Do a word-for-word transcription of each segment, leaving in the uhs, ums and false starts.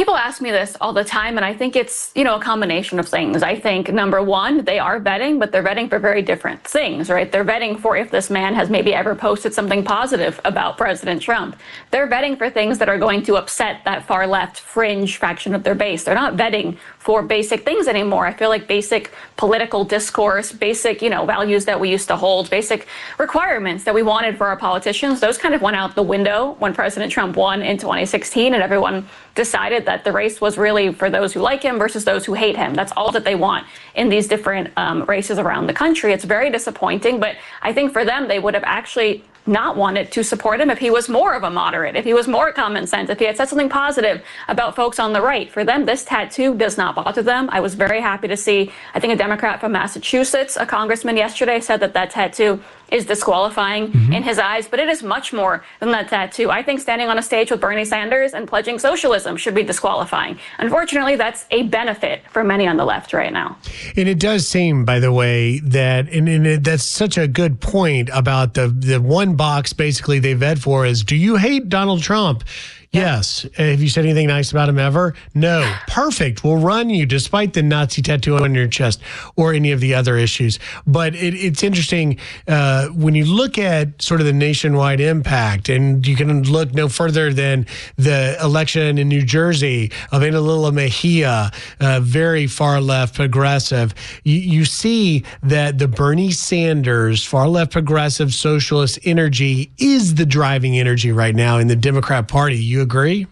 People ask me this all the time, and I think it's, you know, a combination of things. I think, number one, they are vetting, but they're vetting for very different things, right? They're vetting for if this man has maybe ever posted something positive about President Trump. They're vetting for things that are going to upset that far left fringe faction of their base. They're not vetting for basic things anymore. I feel like basic political discourse, basic, you know, values that we used to hold, basic requirements that we wanted for our politicians, those kind of went out the window when President Trump won in twenty sixteen, and everyone decided that the race was really for those who like him versus those who hate him. That's all that they want in these different um, races around the country. It's very disappointing, but I think for them, they would have actually not wanted to support him if he was more of a moderate, if he was more common sense, if he had said something positive about folks on the right. For them, this tattoo does not bother them. I was very happy to see, I think a Democrat from Massachusetts, a congressman yesterday, said that that tattoo is disqualifying mm-hmm. in his eyes, but it is much more than that tattoo. I think standing on a stage with Bernie Sanders and pledging socialism should be disqualifying. Unfortunately, that's a benefit for many on the left right now. And it does seem, by the way, that, and, and it, that's such a good point about the, the one box basically they vet for is, do you hate Donald Trump? Yes. Have you said anything nice about him ever? No. Perfect. We'll run you despite the Nazi tattoo on your chest or any of the other issues. But it, it's interesting uh, when you look at sort of the nationwide impact, and you can look no further than the election in New Jersey of Ana Lila Mejia, uh, very far left progressive. You, you see that the Bernie Sanders far left progressive socialist energy is the driving energy right now in the Democrat Party. You agree?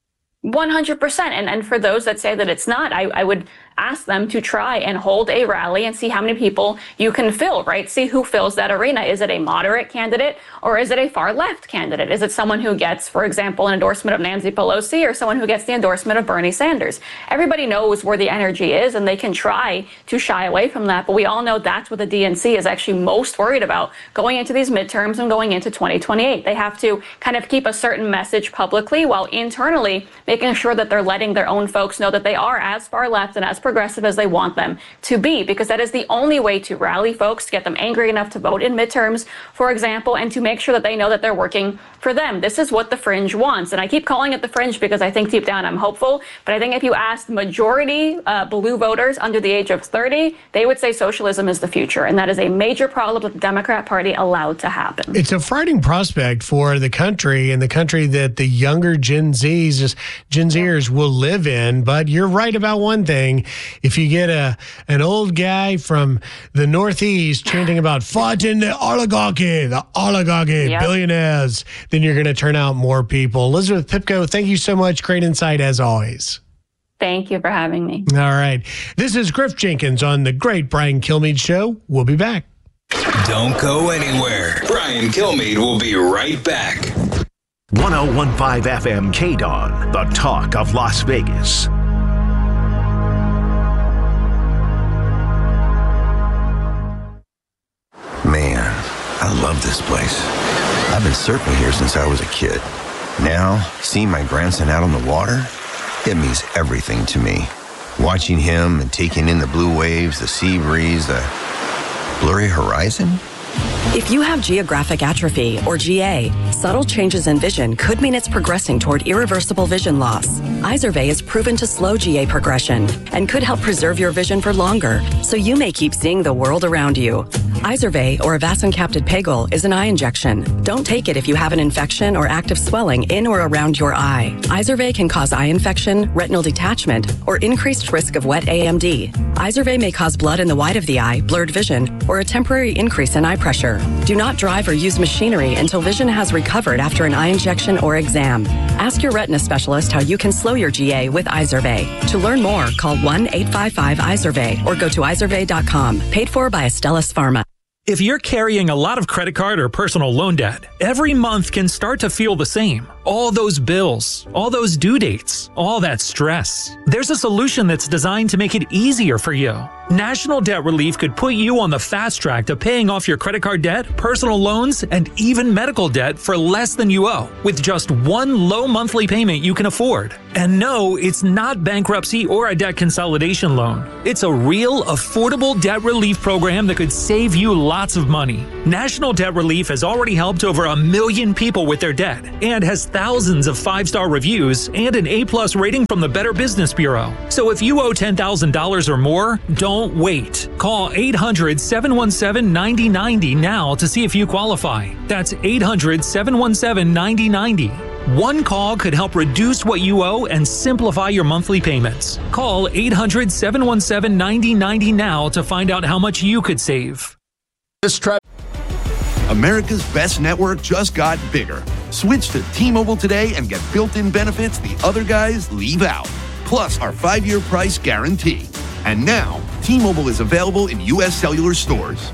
one hundred percent. And and for those that say that it's not, I, I would ask them to try and hold a rally and see how many people you can fill, right? See who fills that arena. Is it a moderate candidate or is it a far left candidate? Is it someone who gets, for example, an endorsement of Nancy Pelosi or someone who gets the endorsement of Bernie Sanders? Everybody knows where the energy is and they can try to shy away from that. But we all know that's what the D N C is actually most worried about going into these midterms and going into twenty twenty-eight. They have to kind of keep a certain message publicly while internally making sure that they're letting their own folks know that they are as far left and as progressive as they want them to be, because that is the only way to rally folks, to get them angry enough to vote in midterms, for example, and to make sure that they know that they're working for them. This is what the fringe wants. And I keep calling it the fringe because I think deep down I'm hopeful. But I think if you asked majority uh, blue voters under the age of thirty, they would say socialism is the future. And that is a major problem that the Democrat Party allowed to happen. It's a frightening prospect for the country, and the country that the younger Gen Zs, Gen Zers will live in. But you're right about one thing. If you get a an old guy from the Northeast chanting about fighting the oligarchy, the oligarchy, yep. billionaires, then you're going to turn out more people. Elizabeth Pipko, thank you so much. Great insight as always. Thank you for having me. All right. This is Griff Jenkins on The Great Brian Kilmeade Show. We'll be back. Don't go anywhere. Brian Kilmeade will be right back. one oh one point five F M K D O N, the talk of Las Vegas. Man, I love this place. I've been surfing here since I was a kid. Now, seeing my grandson out on the water, it means everything to me. Watching him and taking in the blue waves, the sea breeze, the blurry horizon. If you have geographic atrophy, or G A, subtle changes in vision could mean it's progressing toward irreversible vision loss. Izervay is proven to slow G A progression and could help preserve your vision for longer, so you may keep seeing the world around you. Izervay, or avacincaptad pegol, is an eye injection. Don't take it if you have an infection or active swelling in or around your eye. Izervay can cause eye infection, retinal detachment, or increased risk of wet A M D. Izervay may cause blood in the white of the eye, blurred vision, or a temporary increase in eye pressure. Do not drive or use machinery until vision has recovered after an eye injection or exam. Ask your retina specialist how you can slow your G A with Izervay. To learn more, call one eight five five Izervay or go to izervay dot com. Paid for by Astellas Pharma. If you're carrying a lot of credit card or personal loan debt, every month can start to feel the same. All those bills, all those due dates, all that stress. There's a solution that's designed to make it easier for you. National Debt Relief could put you on the fast track to paying off your credit card debt, personal loans, and even medical debt for less than you owe, with just one low monthly payment you can afford. And no, it's not bankruptcy or a debt consolidation loan. It's a real, affordable debt relief program that could save you lots of money. National Debt Relief has already helped over a million people with their debt and has thousands of five-star reviews and an A-plus rating from the Better Business Bureau. So if you owe ten thousand dollars or more, don't wait. Call eight hundred, seven one seven, nine zero nine zero now to see if you qualify. That's eight hundred, seven one seven, nine zero nine zero. One call could help reduce what you owe and simplify your monthly payments. Call eight hundred, seven one seven, nine zero nine zero now to find out how much you could save. This tra- America's best network just got bigger. Switch to T-Mobile today and get built-in benefits the other guys leave out. Plus our five-year price guarantee. And now, T-Mobile is available in U S cellular stores.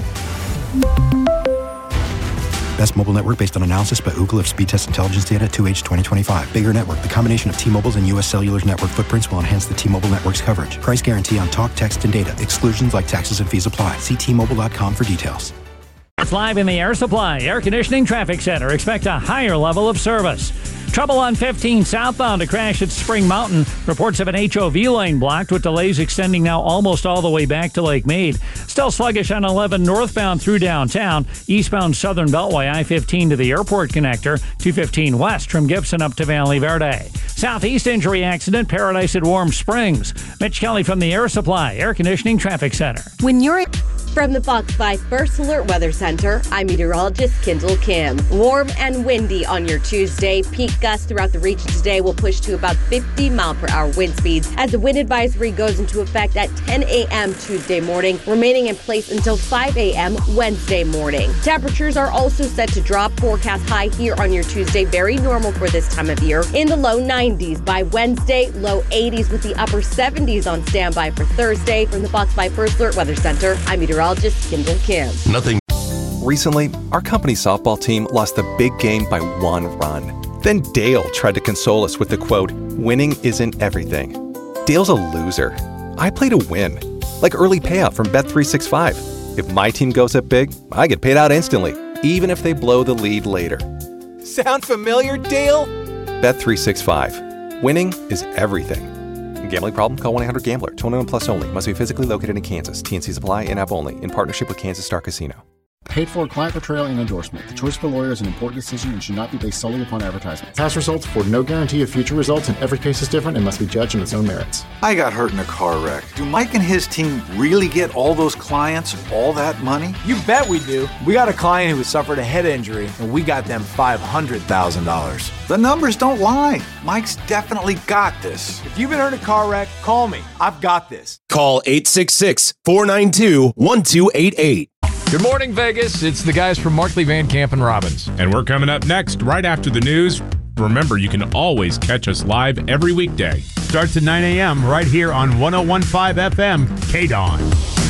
Best mobile network based on analysis by Ookla of speed test intelligence data two H twenty twenty-five. Bigger network. The combination of T-Mobile's and U S Cellular's network footprints will enhance the T-Mobile network's coverage. Price guarantee on talk, text, and data. Exclusions like taxes and fees apply. See T Mobile dot com for details. It's live in the Air Supply Air Conditioning Traffic Center. Expect a higher level of service. Trouble on fifteen southbound, a crash at Spring Mountain. Reports of an H O V lane blocked with delays extending now almost all the way back to Lake Mead. Still sluggish on eleven northbound through downtown. Eastbound Southern Beltway, I fifteen to the airport connector. two fifteen west from Gibson up to Valley Verde. Southeast injury accident, Paradise at Warm Springs. Mitch Kelly from the Air Supply Air Conditioning Traffic Center. When you're From the Fox five First Alert Weather Center, I'm meteorologist Kendall Kim. Warm and windy on your Tuesday. Peak gusts throughout the region today will push to about fifty mile per hour wind speeds as the wind advisory goes into effect at ten a.m. Tuesday morning, remaining in place until five a.m. Wednesday morning. Temperatures are also set to drop. Forecast high here on your Tuesday, very normal for this time of year. In the low nineties by Wednesday, low eighties with the upper seventies on standby for Thursday. From the Fox five First Alert Weather Center, I'm meteorologist Kendall Kim. Nothing. Recently, our company softball team lost the big game by one run. Then Dale tried to console us with the quote, "Winning isn't everything." Dale's a loser. I play to win. Like early payout from Bet three sixty-five. If my team goes up big, I get paid out instantly, even if they blow the lead later. Sound familiar, Dale? Bet three sixty-five. Winning is everything. Gambling problem? Call one eight hundred gambler. twenty-one plus only. Must be physically located in Kansas. T N Cs apply. In-app only. In partnership with Kansas Star Casino. Paid for client portrayal and endorsement. The choice of a lawyer is an important decision and should not be based solely upon advertisement. Past results afford no guarantee of future results, and every case is different and must be judged on its own merits. I got hurt in a car wreck. Do Mike and his team really get all those clients all that money? You bet we do. We got a client who suffered a head injury, and we got them five hundred thousand dollars. The numbers don't lie. Mike's definitely got this. If you've been hurt in a car wreck, call me. I've got this. Call eight six six, four nine two, one two eight eight. Good morning, Vegas. It's the guys from Markley, Van Camp, and Robbins. And we're coming up next, right after the news. Remember, you can always catch us live every weekday. Starts at nine a.m. right here on one oh one point five F M, K D O N.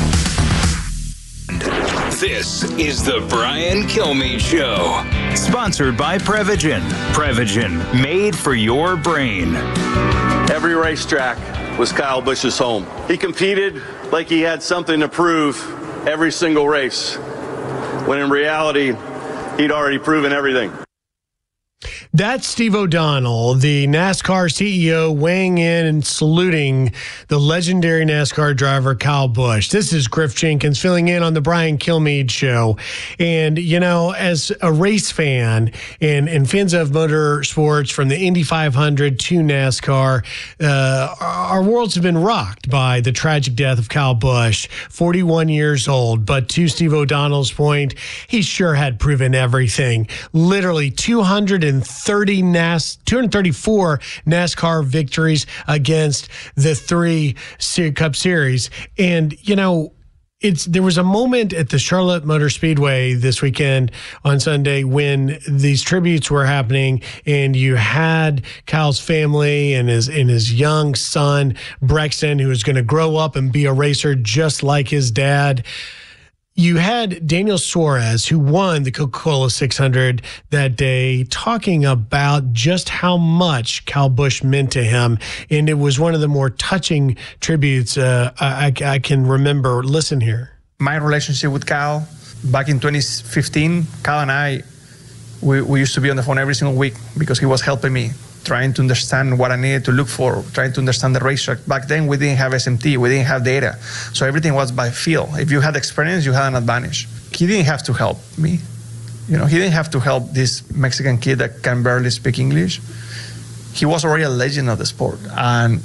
This is the Brian Kilmeade Show. Sponsored by Prevagen. Prevagen, made for your brain. Every racetrack was Kyle Busch's home. He competed like he had something to prove every single race, when in reality, he'd already proven everything. That's Steve O'Donnell, the NASCAR C E O, weighing in and saluting the legendary NASCAR driver Kyle Busch. This is Griff Jenkins filling in on the Brian Kilmeade Show. And, you know, as a race fan and, and fans of motorsports from the Indy five hundred to NASCAR, uh, our worlds have been rocked by the tragic death of Kyle Busch, forty-one years old. But to Steve O'Donnell's point, he sure had proven everything. Literally two hundred thirty NAS, two hundred thirty-four NASCAR victories against the three Cup Series. And, you know, it's there was a moment at the Charlotte Motor Speedway this weekend on Sunday when these tributes were happening, and you had Kyle's family and his and his young son, Brexton, who was going to grow up and be a racer just like his dad. You had Daniel Suarez, who won the Coca-Cola six hundred that day, talking about just how much Kyle Busch meant to him. And it was one of the more touching tributes uh, I, I can remember. Listen here. My relationship with Kyle, back in twenty fifteen, Kyle and I, we, we used to be on the phone every single week because he was helping me, trying to understand what I needed to look for, trying to understand the racetrack. Back then, we didn't have S M T, we didn't have data. So everything was by feel. If you had experience, you had an advantage. He didn't have to help me. You know, he didn't have to help this Mexican kid that can barely speak English. He was already a legend of the sport. And